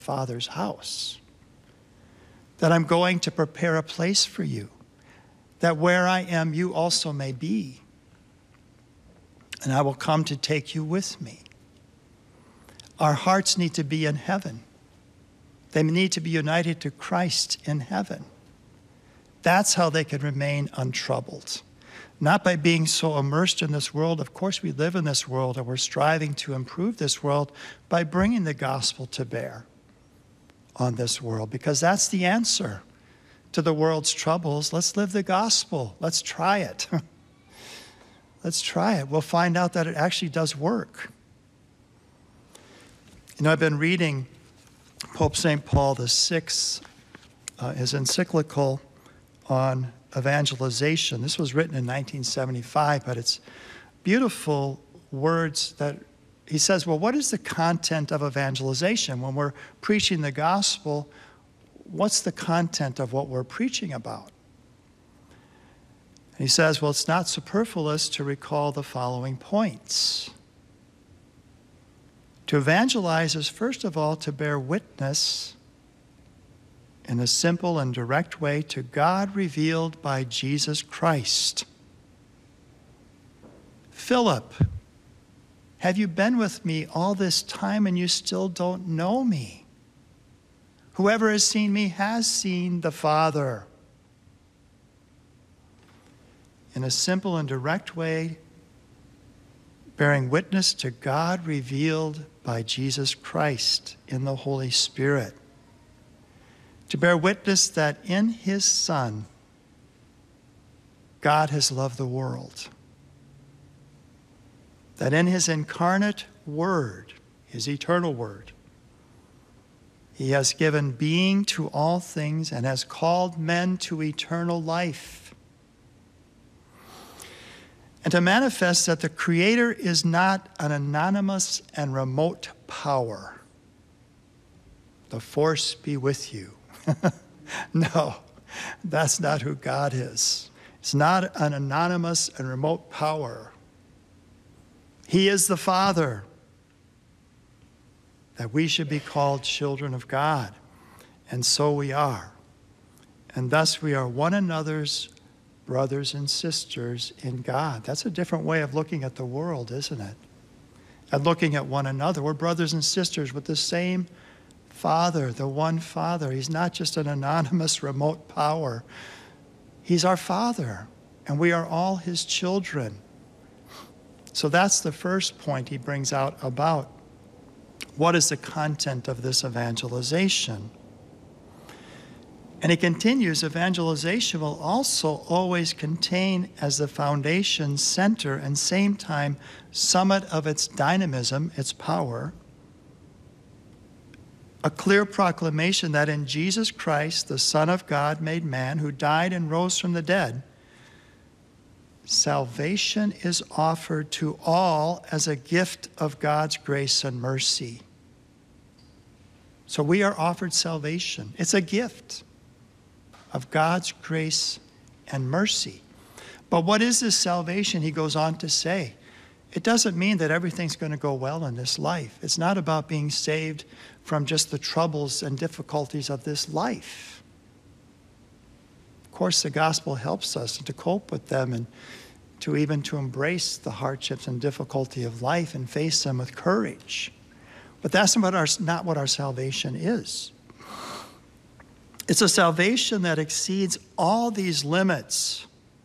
Father's house, that I'm going to prepare a place for you, that where I am, you also may be, and I will come to take you with me. Our hearts need to be in heaven. They need to be united to Christ in heaven. That's how they can remain untroubled. Not by being so immersed in this world. Of course, we live in this world, and we're striving to improve this world by bringing the gospel to bear on this world, because that's the answer to the world's troubles. Let's live the gospel. Let's try it. Let's try it. We'll find out that it actually does work. You know, I've been reading Pope St. Paul VI, his encyclical on evangelization. This was written in 1975, but it's beautiful words that he says, well, what is the content of evangelization? When we're preaching the gospel, what's the content of what we're preaching about? And he says, well, it's not superfluous to recall the following points. To evangelize is, first of all, to bear witness in a simple and direct way to God revealed by Jesus Christ. Philip, have you been with me all this time and you still don't know me? Whoever has seen me has seen the Father. In a simple and direct way, bearing witness to God revealed by Jesus Christ in the Holy Spirit. To bear witness that in his Son, God has loved the world. That in his incarnate Word, his eternal Word, he has given being to all things and has called men to eternal life. And to manifest that the Creator is not an anonymous and remote power. The force be with you. No, that's not who God is. It's not an anonymous and remote power. He is the Father, that we should be called children of God. And so we are. And thus we are one another's brothers and sisters in God. That's a different way of looking at the world, isn't it? And looking at one another. We're brothers and sisters with the same Father, the one Father. He's not just an anonymous remote power. He's our Father, and we are all his children. So that's the first point he brings out about what is the content of this evangelization. And he continues, evangelization will also always contain as the foundation, center, and same time summit of its dynamism, its power, a clear proclamation that in Jesus Christ, the Son of God made man, who died and rose from the dead, salvation is offered to all as a gift of God's grace and mercy. So we are offered salvation. It's a gift of God's grace and mercy. But what is this salvation? He goes on to say, it doesn't mean that everything's going to go well in this life. It's not about being saved from just the troubles and difficulties of this life. Of course, the gospel helps us to cope with them and to embrace the hardships and difficulty of life and face them with courage. But that's not what our salvation is. It's a salvation that exceeds all these limits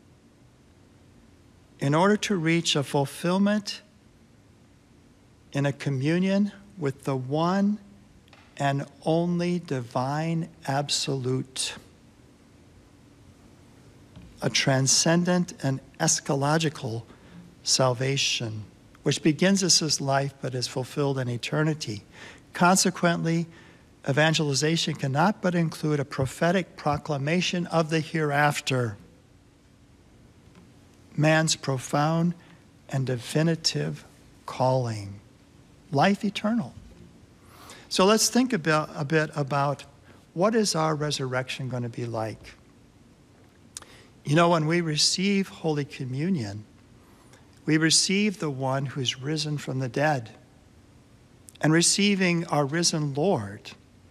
in order to reach a fulfillment in a communion with the one and only divine absolute, a transcendent and eschatological salvation, which begins as this life but is fulfilled in eternity. Consequently, evangelization cannot but include a prophetic proclamation of the hereafter, man's profound and definitive calling, life eternal. So let's think a bit about what is our resurrection going to be like. You know, when we receive Holy Communion, we receive the one who's risen from the dead. And receiving our risen Lord,